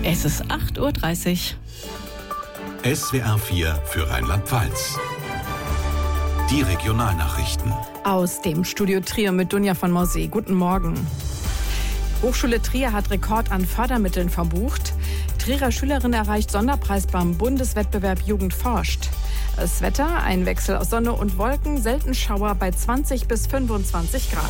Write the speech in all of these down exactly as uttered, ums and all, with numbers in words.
Es ist acht Uhr dreißig. S W R vier für Rheinland-Pfalz. Die Regionalnachrichten. Aus dem Studio Trier mit Dunja von Morsee. Guten Morgen. Hochschule Trier hat Rekord an Fördermitteln verbucht. Trierer Schülerin erreicht Sonderpreis beim Bundeswettbewerb Jugend forscht. Das Wetter, ein Wechsel aus Sonne und Wolken, selten Schauer bei zwanzig bis fünfundzwanzig Grad.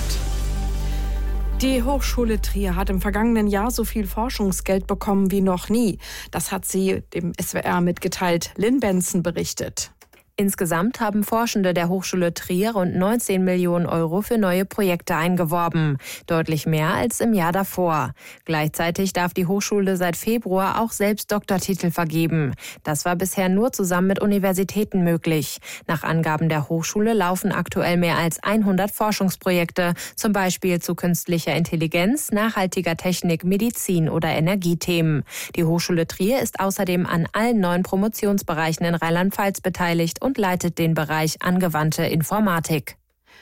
Die Hochschule Trier hat im vergangenen Jahr so viel Forschungsgeld bekommen wie noch nie. Das hat sie dem S W R mitgeteilt. Lynn Benson berichtet. Insgesamt haben Forschende der Hochschule Trier rund neunzehn Millionen Euro für neue Projekte eingeworben. Deutlich mehr als im Jahr davor. Gleichzeitig darf die Hochschule seit Februar auch selbst Doktortitel vergeben. Das war bisher nur zusammen mit Universitäten möglich. Nach Angaben der Hochschule laufen aktuell mehr als hundert Forschungsprojekte, zum Beispiel zu künstlicher Intelligenz, nachhaltiger Technik, Medizin oder Energiethemen. Die Hochschule Trier ist außerdem an allen neuen Promotionsbereichen in Rheinland-Pfalz beteiligt und leitet den Bereich angewandte Informatik.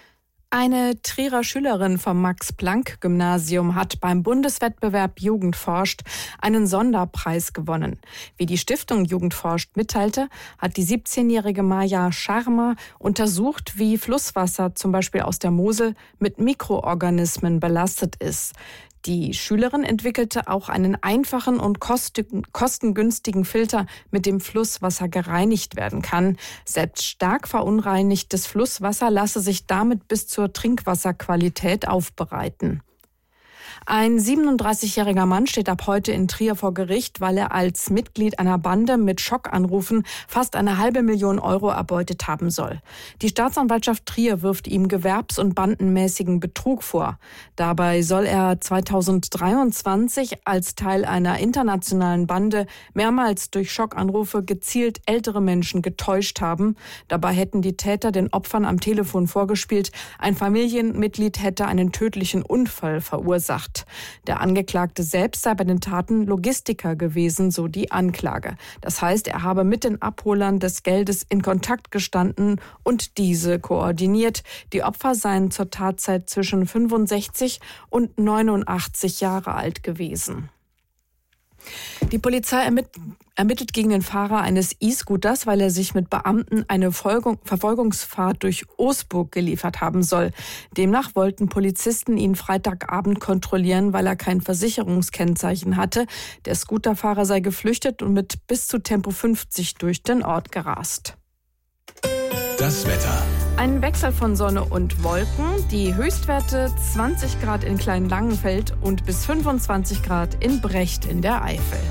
Eine Trierer Schülerin vom Max-Planck-Gymnasium hat beim Bundeswettbewerb Jugend forscht einen Sonderpreis gewonnen. Wie die Stiftung Jugend forscht mitteilte, hat die siebzehnjährige Maja Scharmer untersucht, wie Flusswasser, zum Beispiel aus der Mosel, mit Mikroorganismen belastet ist. Die Schülerin entwickelte auch einen einfachen und kostengünstigen Filter, mit dem Flusswasser gereinigt werden kann. Selbst stark verunreinigtes Flusswasser lasse sich damit bis zur Trinkwasserqualität aufbereiten. Ein siebenunddreißigjähriger Mann steht ab heute in Trier vor Gericht, weil er als Mitglied einer Bande mit Schockanrufen fast eine halbe Million Euro erbeutet haben soll. Die Staatsanwaltschaft Trier wirft ihm gewerbs- und bandenmäßigen Betrug vor. Dabei soll er zweitausenddreiundzwanzig als Teil einer internationalen Bande mehrmals durch Schockanrufe gezielt ältere Menschen getäuscht haben. Dabei hätten die Täter den Opfern am Telefon vorgespielt, ein Familienmitglied hätte einen tödlichen Unfall verursacht. Der Angeklagte selbst sei bei den Taten Logistiker gewesen, so die Anklage. Das heißt, er habe mit den Abholern des Geldes in Kontakt gestanden und diese koordiniert. Die Opfer seien zur Tatzeit zwischen fünfundsechzig und neunundachtzig Jahre alt gewesen. Die Polizei ermittelt gegen den Fahrer eines E-Scooters, weil er sich mit Beamten eine Verfolgungsfahrt durch Oosburg geliefert haben soll. Demnach wollten Polizisten ihn Freitagabend kontrollieren, weil er kein Versicherungskennzeichen hatte. Der Scooterfahrer sei geflüchtet und mit bis zu Tempo fünfzig durch den Ort gerast. Das Wetter. Ein Wechsel von Sonne und Wolken. Die Höchstwerte zwanzig Grad in Kleinlangenfeld und bis fünfundzwanzig Grad in Brecht in der Eifel.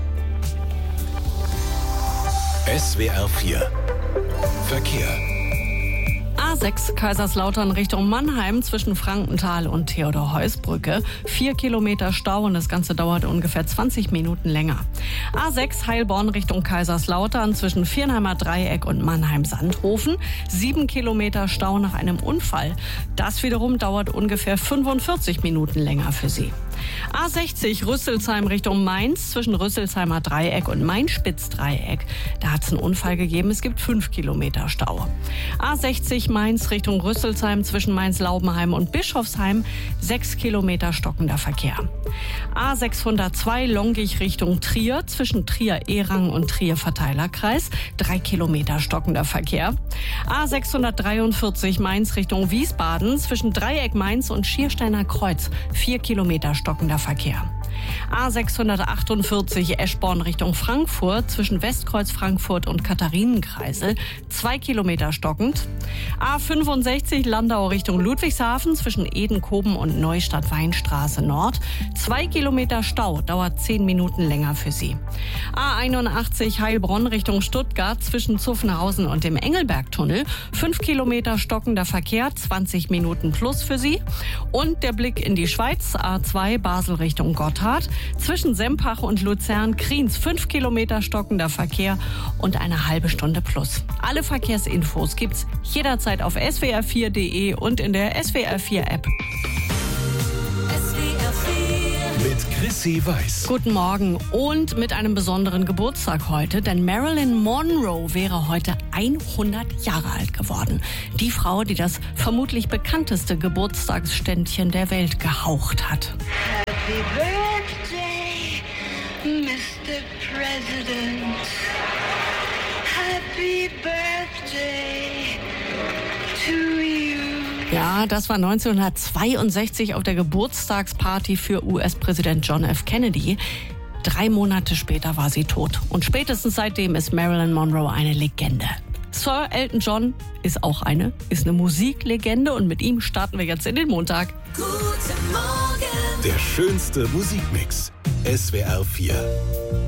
S W R vier Verkehr. A sechs Kaiserslautern Richtung Mannheim zwischen Frankenthal und Theodor-Heuss-Brücke. Vier Kilometer Stau und das Ganze dauert ungefähr zwanzig Minuten länger. A sechs Heilbronn Richtung Kaiserslautern zwischen Viernheimer Dreieck und Mannheim-Sandhofen. Sieben Kilometer Stau nach einem Unfall. Das wiederum dauert ungefähr fünfundvierzig Minuten länger für Sie. A sechzig Rüsselsheim Richtung Mainz zwischen Rüsselsheimer Dreieck und Main-Spitz-Dreieck. Da hat es einen Unfall gegeben. Es gibt fünf Kilometer Stau. A sechzig Mainz Richtung Rüsselsheim zwischen Mainz-Laubenheim und Bischofsheim. Sechs Kilometer stockender Verkehr. A sechshundertzwei Longich Richtung Trier zwischen Trier-Ehrang und Trier-Verteilerkreis. Drei Kilometer stockender Verkehr. A sechshundertdreiundvierzig Mainz Richtung Wiesbaden zwischen Dreieck Mainz und Schiersteiner Kreuz. Vier Kilometer stockender Verkehr. A sechshundertachtundvierzig Eschborn Richtung Frankfurt zwischen Westkreuz Frankfurt und Katharinenkreisel. Zwei Kilometer stockend. A fünfundsechzig Landau Richtung Ludwigshafen zwischen Edenkoben und Neustadt-Weinstraße Nord. Zwei Kilometer Stau, dauert zehn Minuten länger für Sie. A einundachtzig Heilbronn Richtung Stuttgart zwischen Zuffenhausen und dem Engelbergtunnel. Fünf Kilometer stockender Verkehr, zwanzig Minuten plus für Sie. Und der Blick in die Schweiz, A zwei Basel Richtung Gotthard. Zwischen Sempach und Luzern-Kriens fünf Kilometer stockender Verkehr und eine halbe Stunde plus. Alle Verkehrsinfos gibt's jederzeit auf s w r vier punkt d e und in der S W R vier App. Mit Chrissy Weiß. Guten Morgen und mit einem besonderen Geburtstag heute, denn Marilyn Monroe wäre heute hundert Jahre alt geworden. Die Frau, die das vermutlich bekannteste Geburtstagsständchen der Welt gehaucht hat. Happy Birthday, Mister Mister President, happy birthday to you. Ja, das war neunzehnhundertzweiundsechzig auf der Geburtstagsparty für U S-Präsident John F. Kennedy. Drei Monate später war sie tot. Und spätestens seitdem ist Marilyn Monroe eine Legende. Sir Elton John ist auch eine, ist eine Musiklegende und mit ihm starten wir jetzt in den Montag. Guten Morgen. Der schönste Musikmix. S W R vier.